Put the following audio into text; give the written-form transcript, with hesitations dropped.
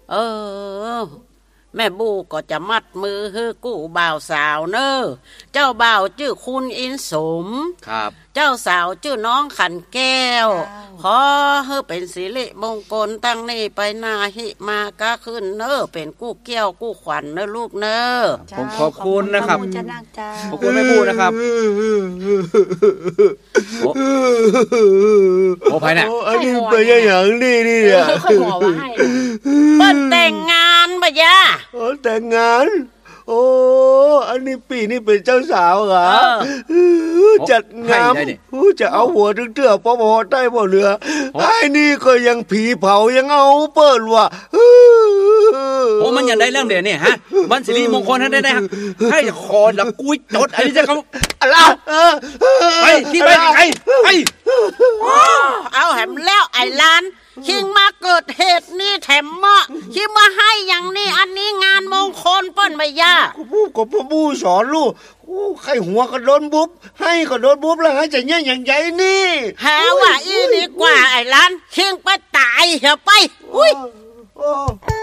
เออแม่บูก็จะมัดมือให้กู้บ่าวสาวเนอเจ้าบ่าวชื่อคุณอินสมครับเจ้าสาวชื่อน้องขันแก้วขอให้เป็นสิริมงคลตั้งนี้ไปนาหิมาก็ขึ้นเนอเป็นกู้เกี้ยวกู้ขวัญเนอลูกเนอผมขอบคุณนะครับขอบคุณแม่บูนะครับโอ้ไปน่ะอันนี้ไปอย่างนี้เนี่ยค่อยบอกว่าให้เปิ้นแต่งงานบ่ยะแต่งงานโอ้อันนี้ปีนี้เป็นเจ้าสาวเหรอจัดงามจะเอาหัวถึงเตื้อพอได้บ่เหลือไอ้นี่ก็ยังผีเผายังเอาเปิ้นว่ะโอ้มันยังได้เรื่องเดี๋ยวนี่ฮะมันสิริมงคลได้ให้คอละกุ้ยจดอันนี้จะเขาอะไรไปที่ไปไอ้เอาแหมแล้วไอ้ล้านคิงมาเกิดเหตุนี่แถมเหมาะคิงมาให้อย่างนี้อันนี้งานมงคลเปิ้นไม่ยากก็พ่อบูสอนลูกใครหัวก็โดนบุ๊บให้ก็โดนบุ๊บแล้วให้จะเนี่ยอย่างใหญ่นี่หาว่าอีดีกว่าไอ้ล้านคิงไปตายเหรอไปอุ้ย